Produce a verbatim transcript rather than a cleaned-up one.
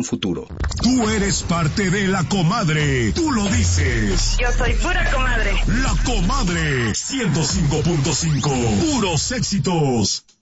futuro. Tú eres parte de La Comadre. Tú lo dices. Yo soy pura comadre. La Comadre. ciento cinco punto cinco. Puros éxitos.